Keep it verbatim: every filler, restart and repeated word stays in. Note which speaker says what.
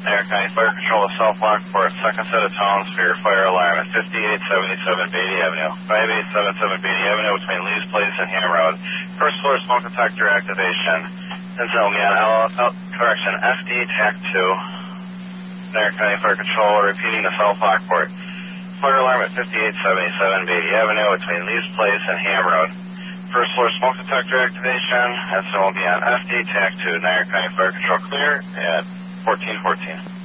Speaker 1: Niagara County Fire Control of South Lockport, second set of tones for your fire alarm at fifty-eight seventy-seven Beatty Avenue, five eight seven seven Beatty Avenue between Lee's Place and Ham Road. First floor smoke detector activation. Incident will be on L, L, correction, F D TAC two. Niagara County Fire Control repeating the South Lockport. Fire alarm at fifty-eight seventy-seven Beatty Avenue between Lee's Place and Ham Road. First floor smoke detector activation. Incident will be on F D TAC two. Niagara County Fire Control clear at fourteen fourteen.